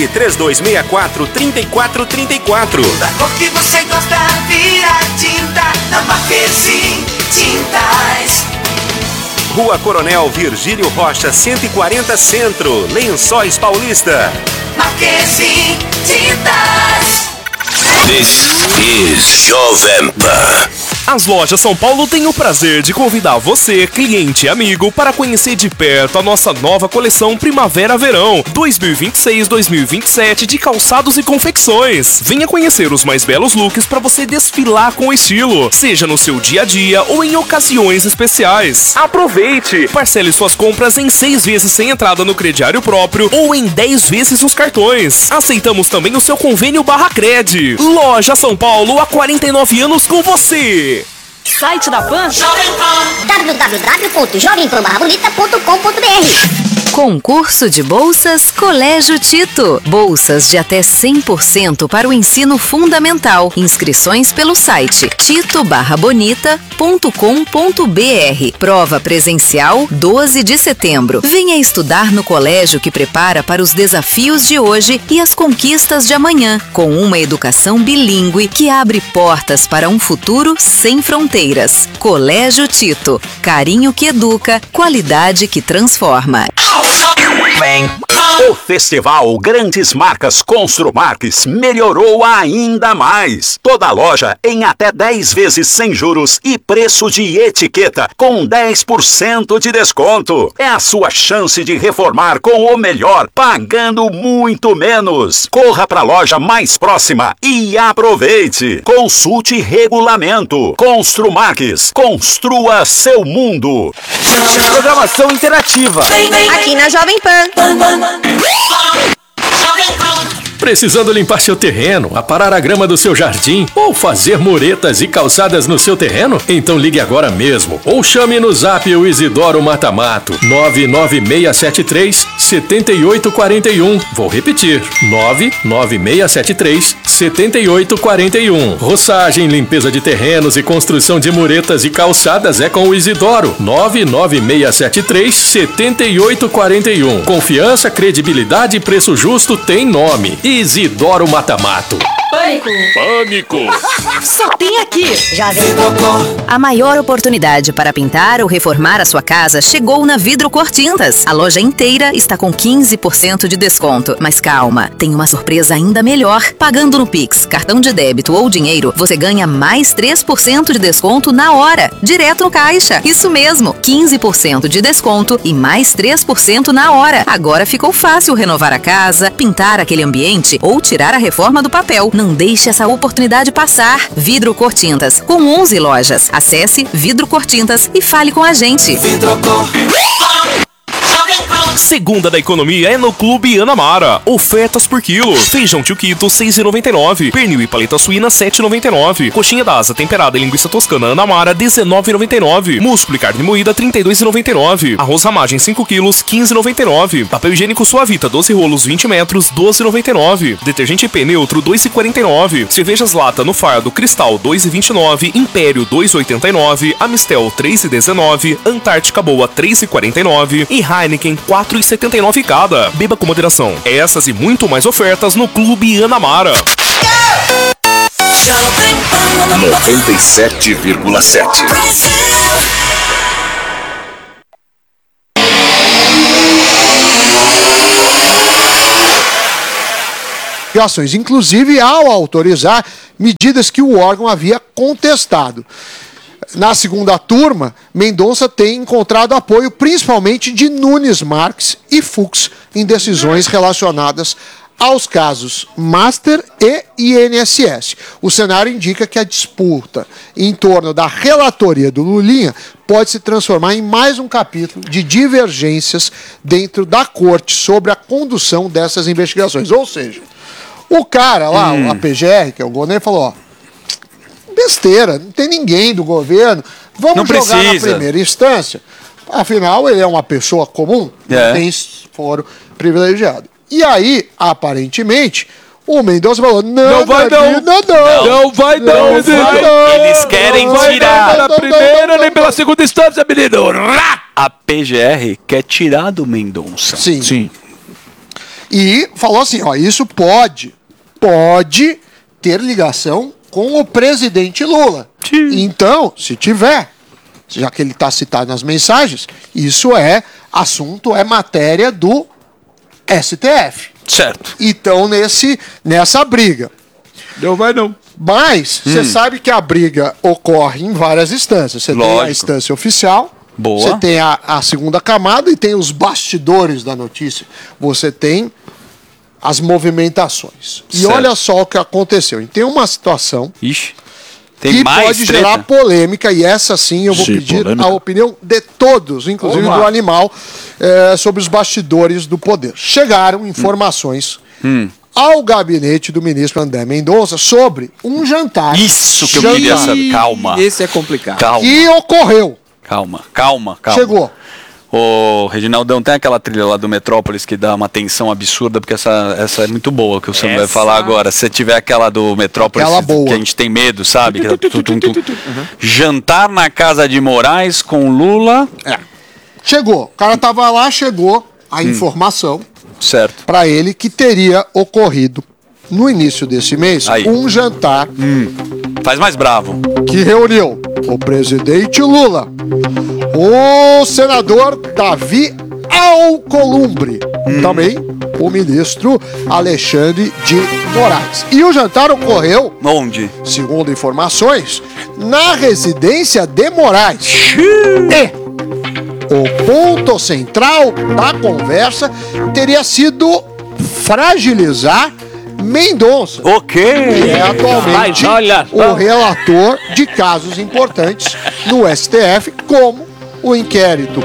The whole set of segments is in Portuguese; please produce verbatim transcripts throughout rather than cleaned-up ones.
Ligue três dois seis quatro, três quatro três quatro. Da cor que você gosta, vira tinta na Marquezine Tintas. Rua Coronel Virgílio Rocha, cento e quarenta Centro, Lençóis Paulista. Marquezine Tintas. This is Jovem Pan. As lojas São Paulo têm o prazer de convidar você, cliente e amigo, para conhecer de perto a nossa nova coleção Primavera-Verão dois mil e vinte e seis dois mil e vinte e sete de calçados e confecções. Venha conhecer os mais belos looks para você desfilar com estilo, seja no seu dia a dia ou em ocasiões especiais. Aproveite! Parcele suas compras em seis vezes sem entrada no crediário próprio ou em dez vezes nos cartões. Aceitamos também o seu convênio barra Cred. Loja São Paulo, há quarenta e nove anos com você. Site da Pan? w w w ponto jovem pan barra bonita ponto com ponto b r. Concurso de Bolsas Colégio Tito. Bolsas de até cem por cento para o ensino fundamental. Inscrições pelo site tito barra bonita ponto com ponto b r. Prova presencial doze de setembro. Venha estudar no colégio que prepara para os desafios de hoje e as conquistas de amanhã, com uma educação bilíngue que abre portas para um futuro sem fronteiras. Colégio Tito. Carinho que educa, qualidade que transforma. Vem. O Festival Grandes Marcas Construmarques melhorou ainda mais. Toda loja em até dez vezes sem juros e preço de etiqueta com dez por cento de desconto. É a sua chance de reformar com o melhor, pagando muito menos. Corra para a loja mais próxima e aproveite. Consulte regulamento. Construmarques. Construa seu mundo. Programação interativa. Aqui na Jovem Pan. Precisando limpar seu terreno, aparar a grama do seu jardim ou fazer muretas e calçadas no seu terreno? Então ligue agora mesmo ou chame no zap o Isidoro Matamato nove nove seis sete três sete oito quatro um. Vou repetir, nove nove seis sete três sete oito quatro um. Roçagem, limpeza de terrenos e construção de muretas e calçadas é com o Isidoro nove nove seis sete três sete oito quatro um. Confiança, credibilidade e preço justo tem nome. Isidoro Matamato. Pânico! Pânico! Só tem aqui! Jovem A maior oportunidade para pintar ou reformar a sua casa chegou na Vidro Cor Tintas. A loja inteira está com quinze por cento de desconto. Mas calma, tem uma surpresa ainda melhor. Pagando no Pix, cartão de débito ou dinheiro, você ganha mais três por cento de desconto na hora, direto no caixa. Isso mesmo, quinze por cento de desconto e mais três por cento na hora. Agora ficou fácil renovar a casa, pintar aquele ambiente ou tirar a reforma do papel. Não deixe essa oportunidade passar. Vidro Cor Tintas, com onze lojas. Acesse Vidro Cor Tintas e fale com a gente. Vidro Cor. Segunda da economia é no Clube Anamara. Ofertas por quilo. Feijão tio Quito, seis reais e noventa e nove centavos. Pernil e paleta suína, sete reais e noventa e nove centavos. Coxinha da asa temperada e linguiça toscana Anamara, dezenove reais e noventa e nove centavos. Músculo e carne moída, trinta e dois reais e noventa e nove centavos. Arroz ramagem, cinco quilos, quinze reais e noventa e nove centavos. Papel higiênico Suavita, doze rolos, vinte metros, doze reais e noventa e nove centavos. Detergente P neutro, dois reais e quarenta e nove centavos. Cervejas lata no fardo Cristal, dois reais e vinte e nove centavos. Império, dois reais e oitenta e nove centavos. Amistel, três reais e dezenove centavos. Antártica Boa, três reais e quarenta e nove centavos. E Heineken, quatro reais e setenta e nove centavos cada. Beba com moderação. Essas e muito mais ofertas no Clube Anamara. noventa e sete vírgula sete. Ações, inclusive ao autorizar medidas que o órgão havia contestado. Na segunda turma, Mendonça tem encontrado apoio principalmente de Nunes Marques e Fux em decisões relacionadas aos casos Master e I N S S. O cenário indica que a disputa em torno da relatoria do Lulinha pode se transformar em mais um capítulo de divergências dentro da corte sobre a condução dessas investigações. Ou seja, o cara lá, hum. a P G R, que é o Gonê, falou, ó, besteira, não tem ninguém do governo, vamos não jogar precisa. na primeira instância. Afinal, ele é uma pessoa comum, é. não tem foro privilegiado. E aí, aparentemente, o Mendonça falou, não, não vai não, não, não, não, não vai não, não, vai, não eles querem não tirar não, pela primeira não, nem pela segunda instância, menino. A P G R quer tirar do Mendonça. Sim. Sim. E falou assim, ó, isso pode, pode ter ligação com o presidente Lula. Sim. Então, se tiver, já que ele está citado nas mensagens, isso é assunto, é matéria do S T F. Certo. Então, nesse, nessa briga. Não vai não. Mas, você hum. sabe que a briga ocorre em várias instâncias. Você tem a instância oficial, Boa. você tem a, a segunda camada e tem os bastidores da notícia. Você tem as movimentações. E certo. olha só o que aconteceu. E tem uma situação Ixi, tem que mais pode treta? gerar polêmica, e essa sim eu vou Sim, pedir polêmica. a opinião de todos, inclusive Olá. do animal, é, sobre os bastidores do poder. Chegaram informações Hum. ao gabinete do ministro André Mendonça sobre um jantar. Isso que eu jantar queria saber. Calma. Esse é complicado. Calma. que ocorreu. Calma, calma, calma. Chegou. Ô, Reginaldão, tem aquela trilha lá do Metrópolis que dá uma tensão absurda, porque essa, essa é muito boa, que o Sam vai falar agora. Se tiver aquela do Metrópolis, Aquela boa. que a gente tem medo, sabe? Que tá tum, tum, tum. Jantar na casa de Moraes com Lula. É. Chegou. O cara tava lá, chegou a informação Certo. para ele que teria ocorrido no início desse mês Aí. um jantar Faz mais bravo. que reuniu o presidente Lula, o senador Davi Alcolumbre, também o ministro Alexandre de Moraes. E o jantar ocorreu, Onde? segundo informações, na residência de Moraes. E o ponto central da conversa teria sido fragilizar Mendonça, Ok. que é atualmente Mas olha o relator de casos importantes no S T F, como o inquérito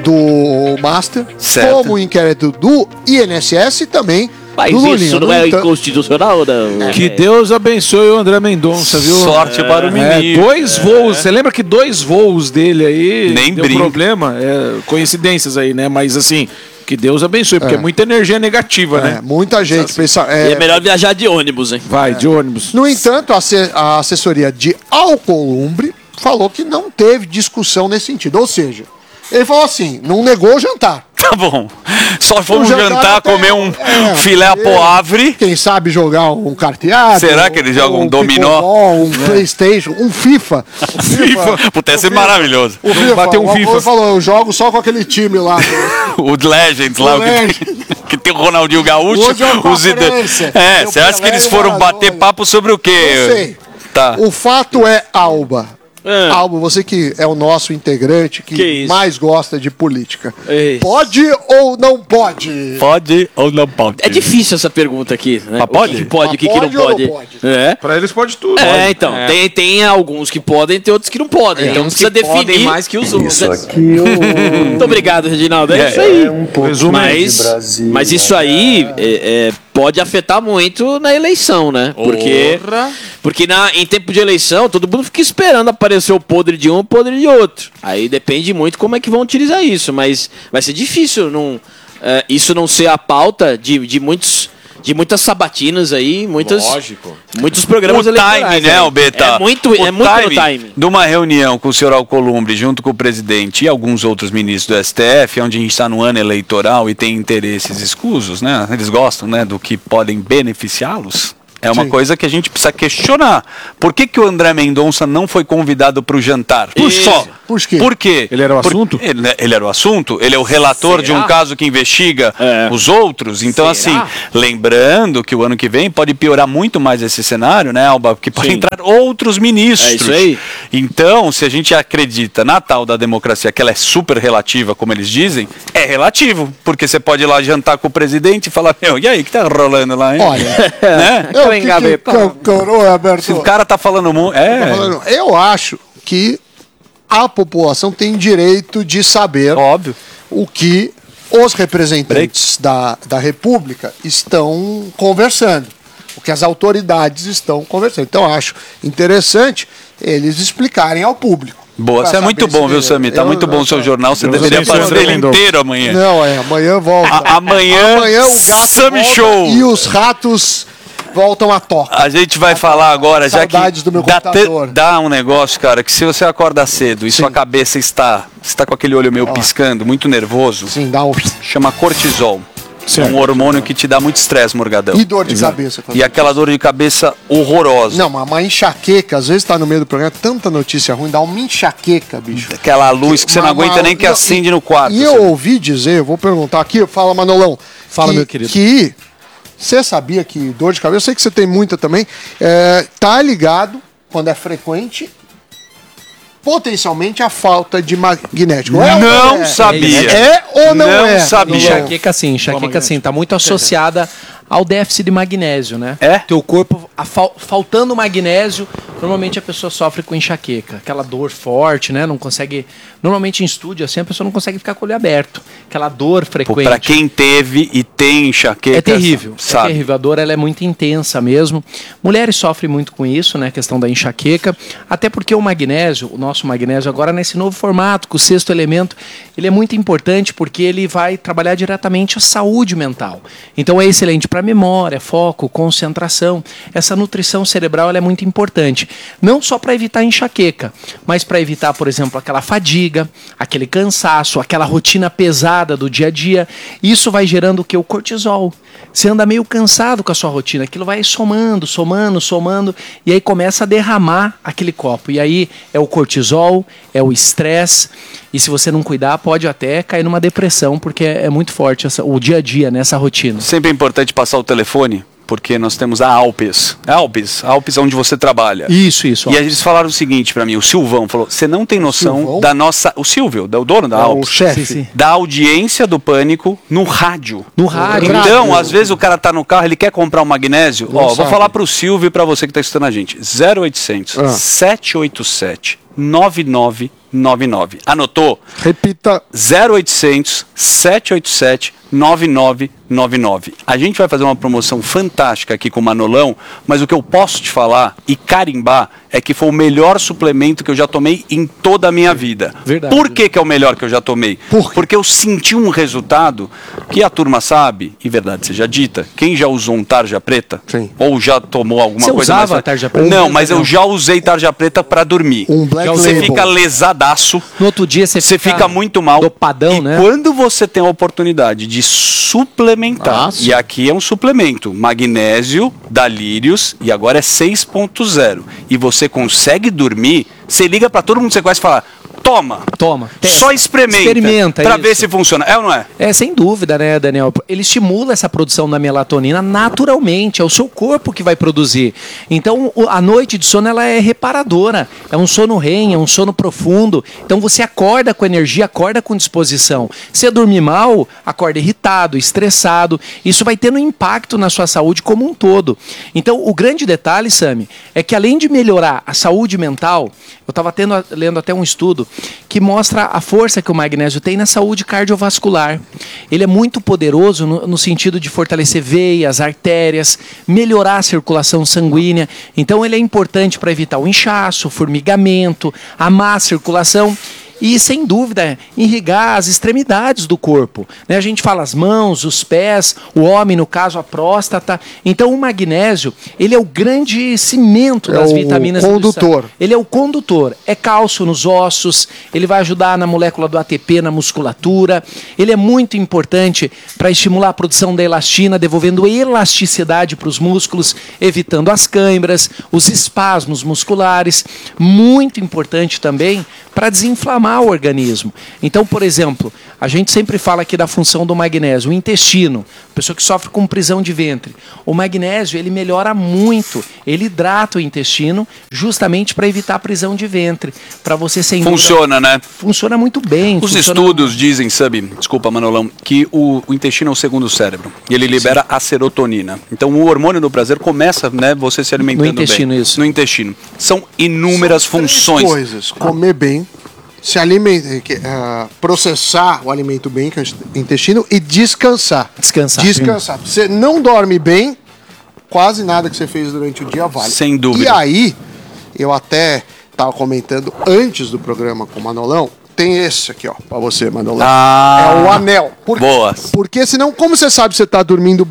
do Master, Certo. como o inquérito do I N S S e também Mas do Lulinha. isso não No é entanto- inconstitucional, não? Que Deus abençoe o André Mendonça, viu? Sorte para o É, menino. dois voos, você lembra que dois voos dele aí Nem deu brinca. problema? É, coincidências aí, né? Mas assim, que Deus abençoe, porque é, É. muita energia negativa, É, né? muita gente pensa. E é, é melhor viajar de ônibus, hein? Vai, de ônibus. No entanto, a, asse- a assessoria de Alcolumbre falou que não teve discussão nesse sentido. Ou seja, ele falou assim, não negou o jantar. Tá bom. Só fomos O jantar jantar, até- comer um é, filé à é. poavre. Quem sabe jogar um carteado. Será que eles jogam um dominó? pickleball, Um Playstation, um FIFA. O FIFA. Puta, ia ser maravilhoso. O FIFA, bater um o FIFA. Alcolumbre falou, eu jogo só com aquele time lá. O Legends lá, O o que, Legends. que tem o Ronaldinho Gaúcho. Hoje é uma o Zidane. conferência. É, Tem o você acha que Pelé eles e o foram Maradona. bater papo sobre o quê? Não sei. Tá. O fato é, Alba. Ah. Alba, você que é o nosso integrante que, Que isso? mais gosta de política. Isso. Pode ou não pode? Pode ou não pode? É difícil essa pergunta aqui, né? Mas pode? O que, que pode, o que, que Mas não pode ou pode. não É. Pra eles pode tudo. É, então, Tem, tem alguns que podem, tem outros que não podem. É. Então Uns precisa que definir. podem mais que os outros. Isso aqui Muito obrigado, Reginaldo. É, É, isso aí. Resumo mas, mas isso aí é, é, pode afetar muito na eleição, né? Porque, porque na, em tempo de eleição, todo mundo fica esperando aparecer o podre de um, o podre de outro. Aí depende muito como é que vão utilizar isso. Mas vai ser difícil não, é, isso não ser a pauta de, de muitos... De muitas sabatinas aí, muitas, Lógico. muitos programas O eleitorais. time, né, aí. o Beta? É muito, o é muito no time time. de uma reunião com o senhor Alcolumbre, junto com o presidente e alguns outros ministros do S T F, onde a gente está no ano eleitoral e tem interesses escusos, né? Eles gostam, né, do que podem beneficiá-los. É uma Sim. coisa que a gente precisa questionar. Por que, que o André Mendonça não foi convidado para o jantar? Por Isso. só. Por quê? Por quê? Ele era o Por- assunto? Ele, ele era o assunto. Ele é o relator de um Será? caso que investiga É. os outros. Então, Será? assim, lembrando que o ano que vem pode piorar muito mais esse cenário, né, Alba? Porque pode Sim. entrar outros ministros. É isso aí. Então, se a gente acredita na tal da democracia, que ela é super relativa, como eles dizem, é relativo. Porque você pode ir lá jantar com o presidente e falar, meu, e aí, o que tá rolando lá, hein? Olha, né? eu, que, que, que, coroa, Se Alberto, o cara tá falando muito. É. tá falando, eu acho que a população tem direito de saber Óbvio. o que os representantes da, da República estão conversando, o que as autoridades estão conversando. Então, eu acho interessante eles explicarem ao público. Boa, Pra você é muito saber se bom, viu, ele- Sami? Tá eu- muito bom o seu eu- jornal. Você Deus deveria abençoe, fazer André ele Mendonça. inteiro amanhã. Não, é, amanhã volta. A- amanhã, amanhã o gato Sami volta Show. e os ratos voltam à toca. A gente vai falar agora, já que Saudades do meu dá, computador. te- dá um negócio, cara, que se você acorda cedo e sua cabeça está, está com aquele olho meio piscando, muito nervoso, Sim, dá um... chama cortisol. Certo. É um hormônio que te dá muito estresse, Morgadão. E dor de Exato. cabeça. E aquela dor de cabeça horrorosa. Não, mas uma enxaqueca, às vezes tá no meio do programa, tanta notícia ruim, dá uma enxaqueca, bicho. Aquela luz que você não aguenta nem que acende no quarto. E eu ouvi dizer, eu vou perguntar aqui, fala Manolão. Fala, que, meu querido. Que você sabia que dor de cabeça, eu sei que você tem muita também, é, tá ligado, quando é frequente, potencialmente a falta de magnético. É não é, sabia. É ou não, não é? sabia. Enxaqueca sim, enxaqueca sim, tá muito associada ao déficit de magnésio, né? É? Teu corpo, a fal- faltando magnésio, normalmente a pessoa sofre com enxaqueca, aquela dor forte, né? Não consegue, normalmente em estúdio assim, a pessoa não consegue ficar com o olho aberto, aquela dor frequente. Para quem teve e tem enxaqueca, É terrível, sabe? é terrível. A dor ela é muito intensa mesmo. Mulheres sofrem muito com isso, né? A questão da enxaqueca. Até porque o magnésio, o nosso magnésio agora nesse novo formato, com o sexto elemento, ele é muito importante porque ele vai trabalhar diretamente a saúde mental. Então é excelente para memória, foco, concentração. Essa nutrição cerebral ela é muito importante. Não só para evitar enxaqueca, mas para evitar, por exemplo, aquela fadiga, aquele cansaço, aquela rotina pesada do dia a dia. Isso vai gerando o que? O cortisol. Você anda meio cansado com a sua rotina, aquilo vai somando, somando, somando, e aí começa a derramar aquele copo. E aí é o cortisol, é o estresse, e se você não cuidar, pode até cair numa depressão, porque é, é muito forte essa, o dia a dia, nessa rotina. Sempre é importante passar o telefone, porque nós temos a Alpes. Alpes, Alpes é onde você trabalha. Isso, isso. E aí eles falaram o seguinte pra mim, o Silvão falou, você não tem noção Silvão? da nossa... O Silvio, o dono da É o Alpes. chefe. Sim, sim. Da audiência do Pânico no rádio. No rádio. Então, às vezes o cara tá no carro, ele quer comprar um magnésio. Não Ó, vou sabe. falar pro Silvio e pra você que tá escutando a gente. zero oitocentos, Ah. sete oito sete, nove nove nove nove. Anotou? Repita. zero oitocentos, sete oito sete, nove nove nove nove. A gente vai fazer uma promoção fantástica aqui com o Manolão, mas o que eu posso te falar e carimbar é que foi o melhor suplemento que eu já tomei em toda a minha vida. Verdade. Por que que é o melhor que eu já tomei? Por quê? Porque eu senti um resultado que a turma sabe, e verdade seja dita, quem já usou um tarja preta? Sim. Ou já tomou alguma Você coisa usava mais... tarja preta? Não, mas eu Não. já usei tarja preta pra dormir. Um Black Você Label. fica lesadaço. No outro dia você, Você fica muito mal. dopadão, e né? quando você tem a oportunidade de suplementar, Ah, sim. e aqui é um suplemento, magnésio da Lírios, e agora é seis ponto zero, e você consegue dormir, você liga pra todo mundo que você conhece e fala, toma, Toma. só testa, experimenta, experimenta pra isso. ver se funciona. É ou não é? É, sem dúvida, né, Daniel? Ele estimula essa produção da melatonina naturalmente, é o seu corpo que vai produzir. Então, o- a noite de sono ela é reparadora, é um sono R E M, é um sono profundo. Então, você acorda com energia, acorda com disposição. Se dormir mal, acorda irritado, estressado. Isso vai tendo impacto na sua saúde como um todo. Então, o grande detalhe, Sami, é que além de melhorar a saúde mental, eu estava lendo até um estudo que mostra a força que o magnésio tem na saúde cardiovascular. Ele é muito poderoso no, no sentido de fortalecer veias, artérias, melhorar a circulação sanguínea. Então ele é importante para evitar o inchaço, o formigamento, a má circulação. E, sem dúvida, irrigar as extremidades do corpo. Né? A gente fala as mãos, os pés, o homem, no caso, a próstata. Então, o magnésio, ele é o grande cimento É das o vitaminas condutor. do sangue. Ele é o condutor. É cálcio nos ossos, ele vai ajudar na molécula do A T P, na musculatura. Ele é muito importante para estimular a produção da elastina, devolvendo elasticidade para os músculos, evitando as câimbras, os espasmos musculares. Muito importante também para desinflamar o organismo. Então, por exemplo, a gente sempre fala aqui da função do magnésio, o intestino, pessoa que sofre com prisão de ventre. O magnésio, ele melhora muito, ele hidrata o intestino justamente para evitar a prisão de ventre, para você sem Funciona, né? Funciona muito bem. Os funciona... estudos dizem, sabe, desculpa, Manolão, que o, o intestino é o segundo cérebro. E ele libera Sim. a serotonina. Então o hormônio do prazer começa, né, você se alimentando no intestino, bem. Isso. No intestino. São inúmeras São três funções. coisas. Comer bem, se alimentar, uh, processar o alimento bem, que é o intestino, e descansar. Descansar. Descansar. Você não dorme bem, quase nada que você fez durante o dia vale. Sem dúvida. E aí, eu até estava comentando antes do programa com o Manolão, tem esse aqui, ó, pra você, Manolão. Ah, é o anel. Por, boa. Porque senão, como você sabe que você tá dormindo bem?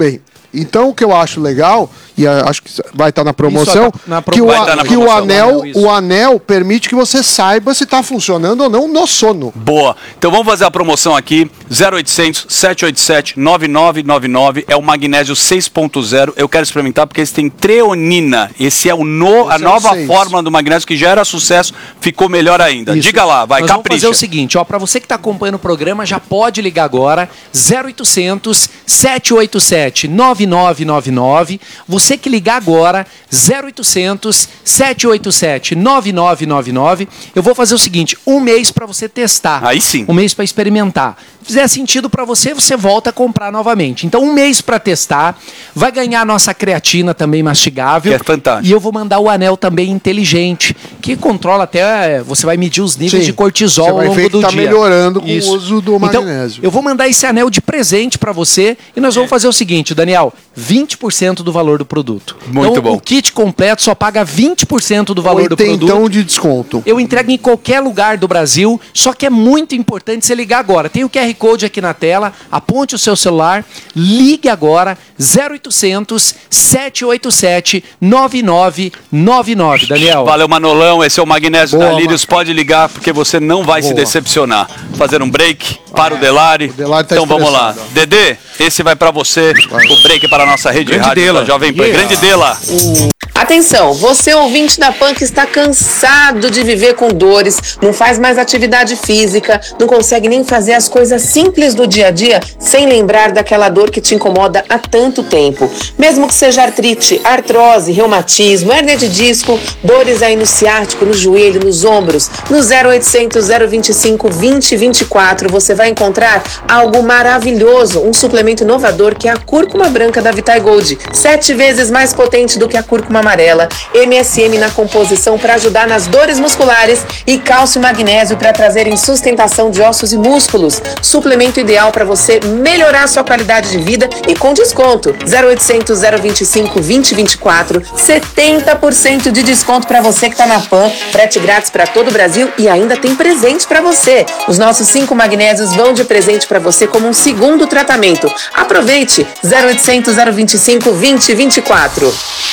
Então, o que eu acho legal, e acho que vai estar na promoção, Isso, na pro- que, o, vai a- estar na que o promoção, anel, o anel, isso. o anel permite que você saiba se está funcionando ou não no sono. Boa. Então vamos fazer a promoção aqui. zero oitocentos, sete oito sete, nove nove nove nove é o magnésio seis ponto zero. Eu quero experimentar porque esse tem treonina. Esse é o no, a Esse é o nova seis. fórmula do magnésio que já era sucesso, ficou melhor ainda. Isso. Diga lá, vai, Nós vamos capricha. fazer o seguinte, ó, para você que está acompanhando o programa, já pode ligar agora, zero oitocentos, sete oito sete, nove nove nove nove. Você que ligar agora, zero oitocentos, sete oito sete, nove nove nove nove. Eu vou fazer o seguinte, um mês para você testar. Aí sim. Um mês para experimentar. Se fizer sentido para você, você volta a comprar novamente. Então, um mês para testar. Vai ganhar a nossa creatina também mastigável. Que é fantástico. E eu vou mandar o anel também inteligente, que controla até, você vai medir os níveis Sim. de cortisol Você ao vai longo ver que do tá dia. melhorando com Isso. o uso do Então, magnésio. eu vou mandar esse anel de presente para você e nós vamos fazer o seguinte, Daniel, vinte por cento do valor do produto. Muito então, bom. o kit completo só paga vinte por cento do valor do produto. Oitentão de desconto. Eu entrego em qualquer lugar do Brasil, só que é muito importante você ligar agora. Tem o Q R Code aqui na tela, aponte o seu celular, ligue agora, zero oitocentos, sete oito sete, nove nove nove nove, Daniel. Valeu, Manolão. Esse é o magnésio Boa, da Lírios. Pode ligar porque você não vai se Boa. decepcionar. Fazer um break para o Delari. Delari tá então vamos lá. estressado. Dedê, esse vai para você. O break para a nossa rede Grande rádio Dela. da Jovem Pan. Yeah. Grande Dela. Atenção, você ouvinte da Pan que está cansado de viver com dores, não faz mais atividade física, não consegue nem fazer as coisas simples do dia a dia sem lembrar daquela dor que te incomoda há tanto tempo. Mesmo que seja artrite, artrose, reumatismo, hérnia de disco, dores aí no ciático, no joelho, nos ombros, no zero oitocentos, zero vinte e cinco, vinte, vinte e quatro você vai encontrar algo maravilhoso, um suplemento inovador que é a cúrcuma branca da Vitai Gold, sete vezes mais potente do que a cúrcuma amarela, M S M na composição para ajudar nas dores musculares e cálcio e magnésio para trazerem sustentação de ossos e músculos. Suplemento ideal para você melhorar a sua qualidade de vida e com desconto. zero oitocentos, zero vinte e cinco, vinte, vinte e quatro, setenta por cento de desconto para você que está na Pan, frete grátis para todo o Brasil e ainda tem presente para você. Os nossos cinco magnésios vão de presente para você como um segundo tratamento. Aproveite, zero oitocentos, zero vinte e cinco, vinte, vinte e quatro.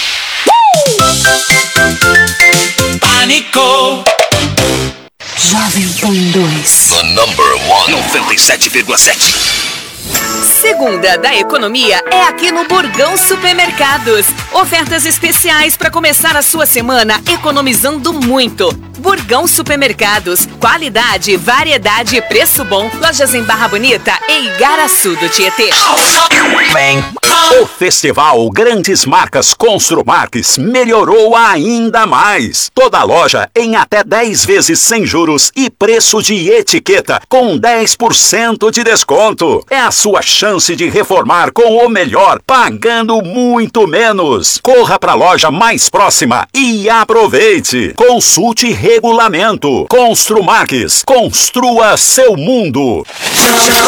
Pânico. Jovem Pan dois. The number one. noventa e sete vírgula sete. Segunda da economia é aqui no Burgão Supermercados. Ofertas especiais para começar a sua semana economizando muito. Burgão Supermercados. Qualidade, variedade e preço bom. Lojas em Barra Bonita e Igaraçu do Tietê. Vem. O festival Grandes Marcas Construmarques melhorou ainda mais. Toda loja em até dez vezes sem juros e preço de etiqueta com dez por cento de desconto. É a sua chance de reformar com o melhor, pagando muito menos. Corra para a loja mais próxima e aproveite. Consulte regulamento. Construmarques. Construa seu mundo.